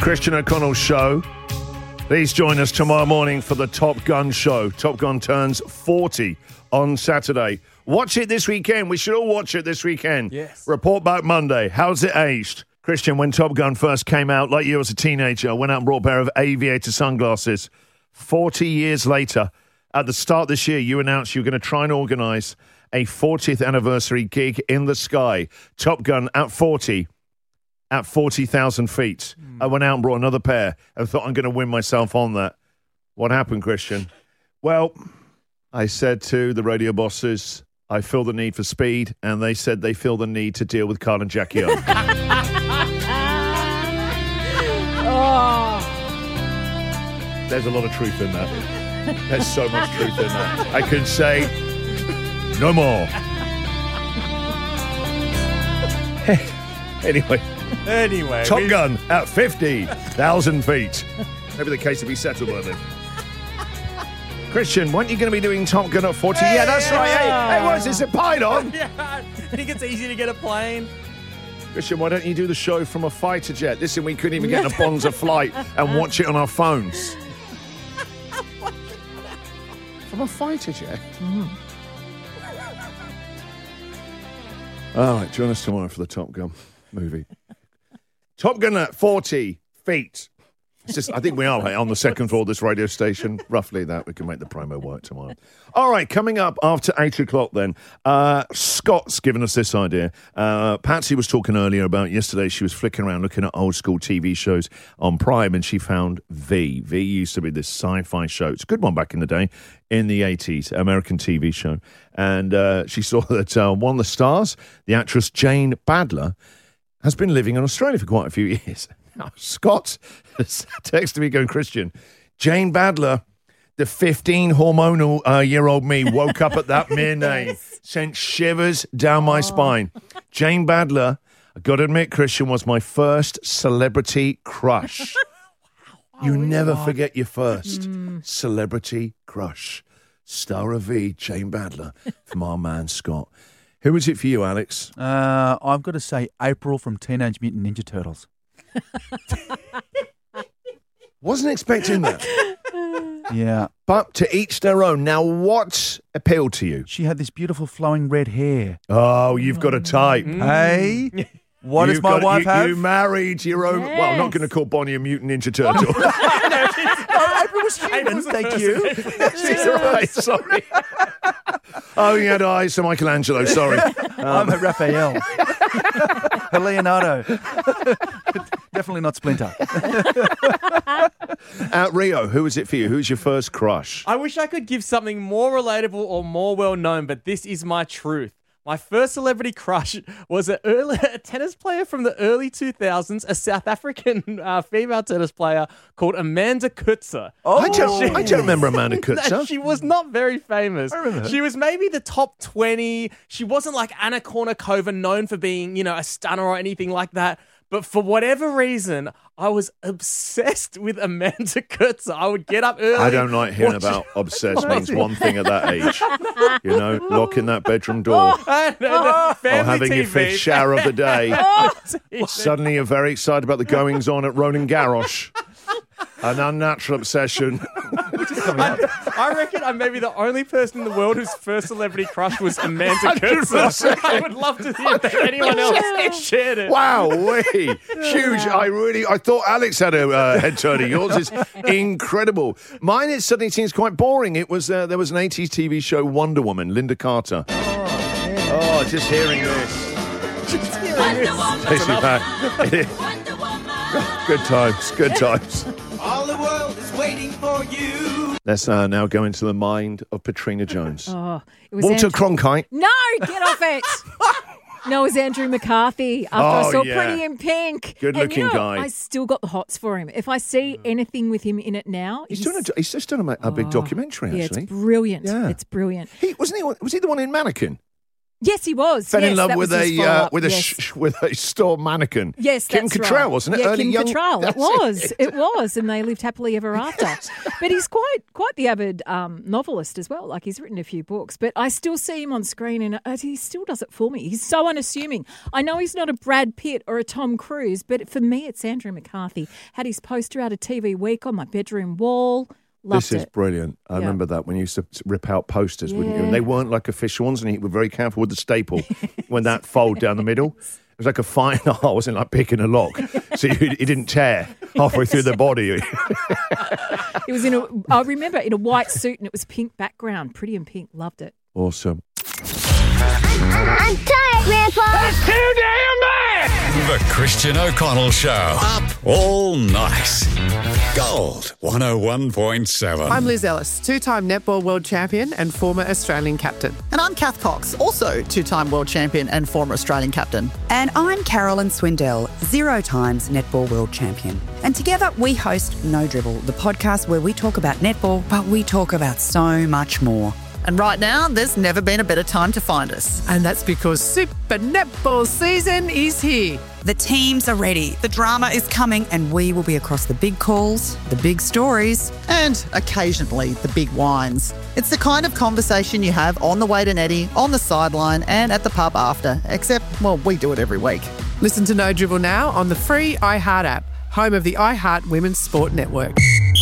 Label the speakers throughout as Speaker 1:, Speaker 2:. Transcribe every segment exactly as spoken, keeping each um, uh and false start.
Speaker 1: Christian O'Connell's show. Please join us tomorrow morning for the Top Gun show. Top Gun turns forty on Saturday. Watch it this weekend. We should all watch it this weekend.
Speaker 2: Yes.
Speaker 1: Report back Monday. How's it aged? Christian, when Top Gun first came out, like you as a teenager, I went out and brought a pair of aviator sunglasses. forty years later, at the start of this year, you announced you were going to try and organise a fortieth anniversary gig in the sky. Top Gun at forty. At forty thousand feet. Mm. I went out and brought another pair and thought I'm going to win myself on that. What happened, Christian? Well, I said to the radio bosses, I feel the need for speed, and they said they feel the need to deal with Carl and Jackie O.
Speaker 3: Oh.
Speaker 1: There's a lot of truth in that. There's so much truth in that. I could say, no more. Anyway.
Speaker 2: Anyway.
Speaker 1: Top
Speaker 2: we...
Speaker 1: Gun at fifty thousand feet. Maybe the case will be settled by then. Christian, weren't you going to be doing Top Gun at forty?
Speaker 2: Hey,
Speaker 1: yeah, that's right.
Speaker 2: yeah.
Speaker 1: Hey, hey, what is this, a pylon?
Speaker 2: Yeah, I think it's easy to get a plane.
Speaker 1: Christian, why don't you do the show from a fighter jet? Listen, we couldn't even get in a Bonza flight and watch it on our phones. From a fighter jet? Mm. All right, join us tomorrow for the Top Gun movie. Top Gun at forty feet. It's just, I think we are on the second floor of this radio station. Roughly that. We can make the promo work tomorrow. All right, coming up after eight o'clock then, uh, Scott's given us this idea. Uh, Patsy was talking earlier about yesterday. She was flicking around looking at old school T V shows on Prime, and she found V. V used to be this sci-fi show. It's a good one back in the day, in the eighties, American T V show. And uh, she saw that uh, one of the stars, the actress Jane Badler, has been living in Australia for quite a few years. Now, Scott has texted me going, Christian, Jane Badler, the fifteen hormonal uh, year old me woke up at that mere name, sent shivers down my oh. spine. Jane Badler, I got to admit, Christian, was my first celebrity crush. wow. You oh, never God. forget your first mm. celebrity crush. Star of V, Jane Badler, from our man Scott. Who is it for you, Alex?
Speaker 4: Uh, I've got to say April from Teenage Mutant Ninja Turtles.
Speaker 1: Wasn't expecting that.
Speaker 4: Yeah.
Speaker 1: But to each their own. Now, what appealed to you?
Speaker 4: She had this beautiful flowing red hair.
Speaker 1: Oh, you've got a type.
Speaker 4: Mm. Hey? What
Speaker 1: You've
Speaker 4: does my
Speaker 1: got,
Speaker 4: wife
Speaker 1: you,
Speaker 4: have?
Speaker 1: You married your own...
Speaker 3: Yes.
Speaker 1: Well, I'm not going to call Bonnie a mutant Ninja Turtle.
Speaker 4: Oh, April was human, thank you.
Speaker 1: She's right, sorry. Oh, you had eyes for Michelangelo, sorry. Um,
Speaker 4: I'm a Raphael. A Leonardo. Definitely not Splinter.
Speaker 1: uh, Rio, who is it for you? Who's your first crush?
Speaker 2: I wish I could give something more relatable or more well-known, but this is my truth. My first celebrity crush was a, early, a tennis player from the early two thousands, a South African uh, female tennis player called Amanda Kutzer.
Speaker 1: Oh, I don't, I don't remember Amanda Kutzer.
Speaker 2: She was not very famous.
Speaker 1: I remember her.
Speaker 2: She was maybe the top twenty. She wasn't like Anna Kournikova, known for being, you know, a stunner or anything like that. But for whatever reason, I was obsessed with Amanda Kutzer. I would get up early.
Speaker 1: I don't like hearing about obsessed means one thing at that age. You know, locking that bedroom door.
Speaker 2: Oh, no, no.
Speaker 1: Or having
Speaker 2: T V.
Speaker 1: your fifth shower of the day.
Speaker 2: Oh,
Speaker 1: Suddenly you're very excited about the goings on at Roland Garros. An unnatural obsession.
Speaker 2: I, I reckon I'm maybe the only person in the world whose first celebrity crush was Amanda Kutzer. I would love to hear if anyone else shared it.
Speaker 1: Wow, wee. Huge. I really, I thought Alex had a uh, head turner. Yours is incredible. Mine, it suddenly seems quite boring. It was, uh, there was an eighties T V show, Wonder Woman, Linda Carter. Oh, yeah. Oh just hearing this.
Speaker 2: Just hearing this.
Speaker 1: Good times, good times.
Speaker 5: All the world is waiting for you.
Speaker 1: Let's uh, now go into the mind of Katrina Jones.
Speaker 3: Oh, it was
Speaker 1: Walter
Speaker 3: Andrew-
Speaker 1: Cronkite.
Speaker 3: No, get off it. No, it was Andrew McCarthy. After
Speaker 1: Oh,
Speaker 3: I saw
Speaker 1: yeah.
Speaker 3: Pretty in Pink.
Speaker 1: Good-looking
Speaker 3: and you know,
Speaker 1: guy.
Speaker 3: I still got the hots for him. If I see anything with him in it now,
Speaker 1: He's, doing a, he's just done a, a big
Speaker 3: Oh,
Speaker 1: documentary,
Speaker 3: yeah,
Speaker 1: actually.
Speaker 3: it's brilliant.
Speaker 1: Yeah.
Speaker 3: It's brilliant.
Speaker 1: He, wasn't he, was he the one in Mannequin?
Speaker 3: Yes, he was.
Speaker 1: Fell
Speaker 3: yes,
Speaker 1: in love
Speaker 3: that
Speaker 1: with
Speaker 3: was his
Speaker 1: a uh,
Speaker 3: follow-up,
Speaker 1: with a
Speaker 3: yes.
Speaker 1: sh- with a store mannequin.
Speaker 3: Yes,
Speaker 1: Kim
Speaker 3: that's
Speaker 1: Cattrall,
Speaker 3: right.
Speaker 1: wasn't it?
Speaker 3: Yeah,
Speaker 1: Early
Speaker 3: Kim
Speaker 1: young.
Speaker 3: Cattrall. It
Speaker 1: That's
Speaker 3: was. It was, and they lived happily ever after. But he's quite quite the avid um, novelist as well. Like he's written a few books, but I still see him on screen, and uh, he still does it for me. He's so unassuming. I know he's not a Brad Pitt or a Tom Cruise, but for me, it's Andrew McCarthy. Had his poster out of T V Week on my bedroom wall. Loved
Speaker 1: This is
Speaker 3: it.
Speaker 1: brilliant. I
Speaker 3: Yeah.
Speaker 1: remember that when you used to rip out posters, wouldn't you?
Speaker 3: Yeah.
Speaker 1: And they weren't like official ones, and you were very careful with the staple when that fold down the middle. It was like a fine art, it wasn't like picking a lock. So you, it didn't tear halfway through the body.
Speaker 3: It was in a. I remember in a white suit, and it was pink background, pretty and pink. Loved it.
Speaker 1: Awesome.
Speaker 6: I'm tired, Grandpa.
Speaker 7: The Christian O'Connell Show. Up all night. Gold one oh one point seven.
Speaker 8: I'm Liz Ellis, two-time netball world champion and former Australian captain.
Speaker 9: And I'm Kath Cox, also two-time world champion and former Australian captain.
Speaker 10: And I'm Carolyn Swindell, zero times netball world champion. And together we host No Dribble, the podcast where we talk about netball, but we talk about so much more.
Speaker 9: And right now, there's never been a better time to find us.
Speaker 8: And that's because Super Netball season is here.
Speaker 10: The teams are ready, the drama is coming, and we will be across the big calls, the big stories.
Speaker 9: And occasionally, the big wines. It's the kind of conversation you have on the way to Netty, on the sideline, and at the pub after. Except, well, we do it every week.
Speaker 8: Listen to No Dribble now on the free iHeart app, home of the iHeart Women's Sport Network.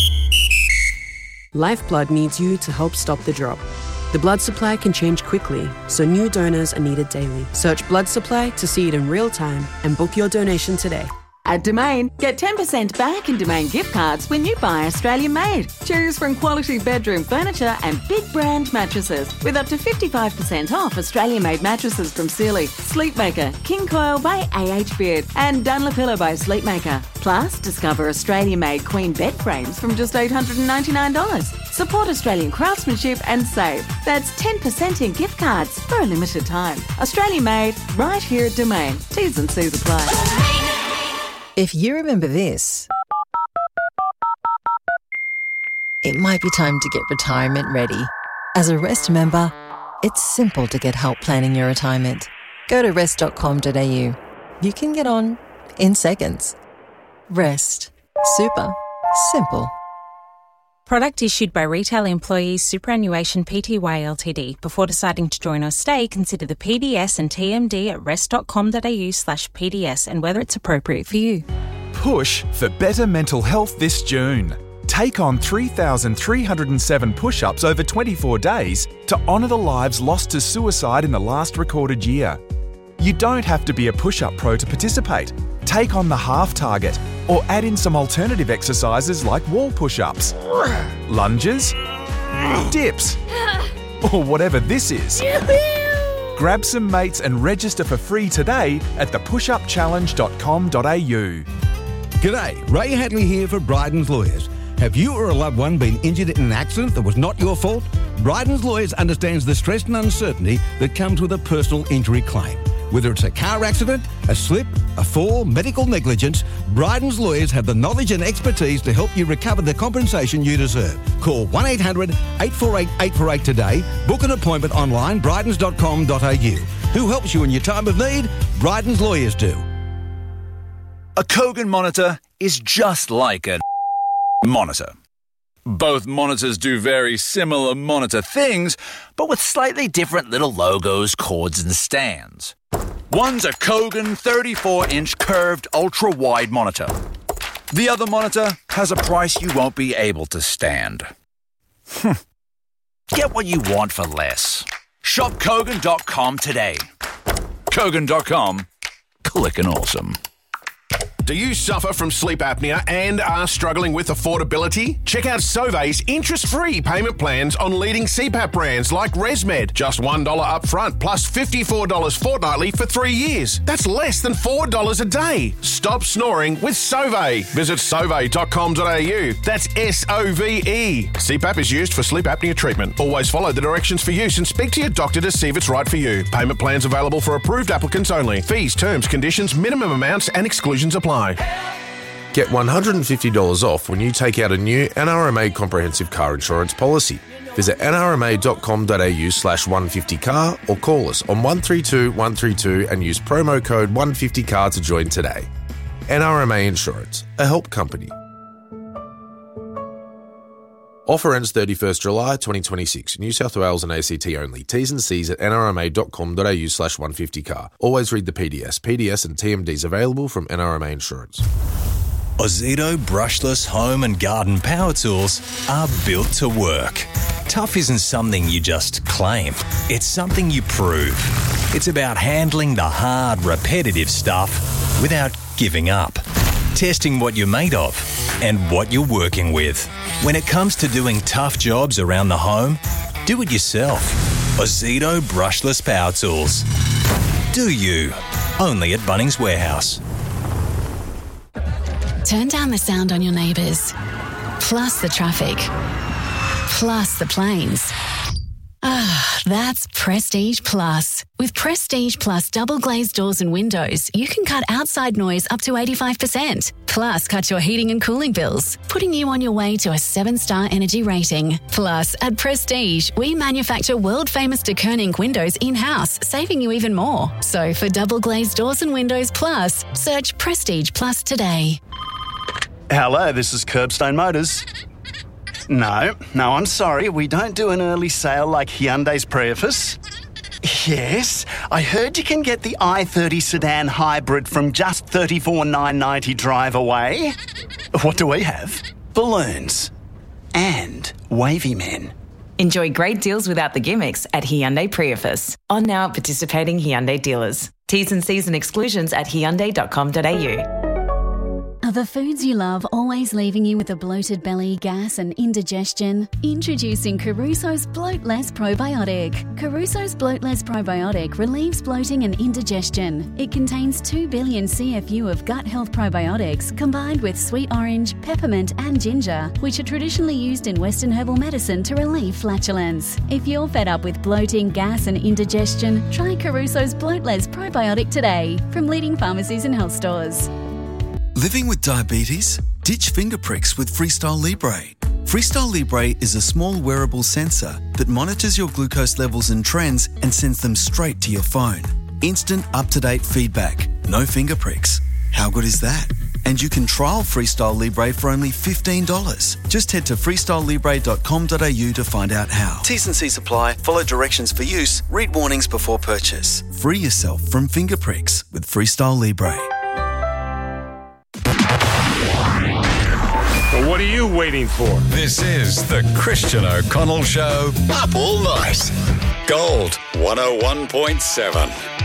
Speaker 11: Lifeblood needs you to help stop the drop. The blood supply can change quickly, so new donors are needed daily. Search blood supply to see it in real time and book your donation today.
Speaker 12: At Domain, get ten percent back in Domain gift cards when you buy Australian made. Choose from quality bedroom furniture and big brand mattresses with up to fifty-five percent off Australian made mattresses from Sealy, Sleepmaker, King Coil by A H Beard and Dunlopillow by Sleepmaker. Plus, discover Australian made queen bed frames from just eight hundred ninety-nine dollars. Support Australian craftsmanship and save. That's ten percent in gift cards for a limited time. Australian made, right here at Domain. T's and C's apply.
Speaker 13: If you remember this, it might be time to get retirement ready. As a Rest member, it's simple to get help planning your retirement. Go to rest dot com dot a u. You can get on in seconds. Rest. Super. Simple.
Speaker 14: Product issued by Retail Employees Superannuation Pty Ltd. Before deciding to join or stay, consider the P D S and T M D at rest dot com dot a u slash P D S and whether it's appropriate for you.
Speaker 15: Push for better mental health this June. Take on three thousand three hundred seven push-ups over twenty-four days to honour the lives lost to suicide in the last recorded year. You don't have to be a push-up pro to participate. Take on the half target or add in some alternative exercises like wall push-ups, lunges, dips, or whatever this is. Grab some mates and register for free today at the push up challenge dot com dot a u.
Speaker 16: G'day, Ray Hadley here for Bryden's Lawyers. Have you or a loved one been injured in an accident that was not your fault? Bryden's Lawyers understands the stress and uncertainty that comes with a personal injury claim. Whether it's a car accident, a slip, a fall, medical negligence, Bryden's Lawyers have the knowledge and expertise to help you recover the compensation you deserve. Call one eight hundred eight four eight eight four eight today. Book an appointment online, brydens dot com dot a u. Who helps you in your time of need? Bryden's Lawyers do.
Speaker 17: A Kogan monitor is just like a monitor. Both monitors do very similar monitor things, but with slightly different little logos, cords, and stands. One's a Kogan thirty-four inch curved ultra-wide monitor. The other monitor has a price you won't be able to stand. Get what you want for less. Shop Kogan dot com today. Kogan dot com. Clickin' awesome.
Speaker 18: Do you suffer from sleep apnea and are struggling with affordability? Check out Sauve's interest-free payment plans on leading C PAP brands like ResMed. Just one dollar up front plus fifty-four dollars fortnightly for three years. That's less than four dollars a day. Stop snoring with Sauve. Visit sauve dot com dot a u. That's S O V E. C PAP is used for sleep apnea treatment. Always follow the directions for use and speak to your doctor to see if it's right for you. Payment plans available for approved applicants only. Fees, terms, conditions, minimum amounts and exclusions apply. Get one hundred fifty dollars off when you take out a new N R M A comprehensive car insurance policy. Visit nrma.com.au slash 150car or call us on one three two one three two and use promo code one fifty car to join today. N R M A Insurance, a help company. Offer ends thirty-first July twenty twenty-six. New South Wales and A C T only. T's and C's at nrma.com.au slash 150car. Always read the P D S. P D S and T M Ds available from N R M A Insurance.
Speaker 19: Ozito brushless home and garden power tools are built to work. Tough isn't something you just claim. It's something you prove. It's about handling the hard, repetitive stuff without giving up. Testing what you're made of and what you're working with. When it comes to doing tough jobs around the home, do it yourself. Ozito brushless power tools. Do you? Only at Bunnings Warehouse.
Speaker 20: Turn down the sound on your neighbours, plus the traffic, plus the planes. Ah, that's Prestige Plus. With Prestige Plus double glazed doors and windows, you can cut outside noise up to eighty-five percent. Plus, cut your heating and cooling bills, putting you on your way to a seven-star energy rating. Plus, at Prestige, we manufacture world-famous de Koning windows in-house, saving you even more. So, for double glazed doors and windows plus, search Prestige Plus today.
Speaker 21: Hello, this is Curbstone Motors. No, no, I'm sorry. We don't do an early sale like Hyundai's Prius. Yes, I heard you can get the i thirty sedan hybrid from just thirty-four thousand nine hundred ninety drive away. What do we have? Balloons. And wavy men.
Speaker 22: Enjoy great deals without the gimmicks at Hyundai Prius. On now at participating Hyundai dealers. T's and C's and exclusions at hyundai dot com dot a u.
Speaker 23: Are the foods you love always leaving you with a bloated belly, gas and indigestion? Introducing Caruso's Bloatless Probiotic. Caruso's Bloatless Probiotic relieves bloating and indigestion. It contains two billion C F U of gut health probiotics combined with sweet orange, peppermint and ginger, which are traditionally used in Western herbal medicine to relieve flatulence. If you're fed up with bloating, gas and indigestion, try Caruso's Bloatless Probiotic today from leading pharmacies and health stores.
Speaker 24: Living with diabetes? Ditch finger pricks with Freestyle Libre. Freestyle Libre is a small wearable sensor that monitors your glucose levels and trends and sends them straight to your phone. Instant, up-to-date feedback. No finger pricks. How good is that? And you can trial Freestyle Libre for only fifteen dollars. Just head to freestyle libre dot com dot a u to find out how. T's and C's apply. Follow directions for use. Read warnings before purchase. Free yourself from finger pricks with Freestyle Libre.
Speaker 7: Well, what are you waiting for? This is the Christian O'Connell Show. Up all night. Gold one oh one point seven.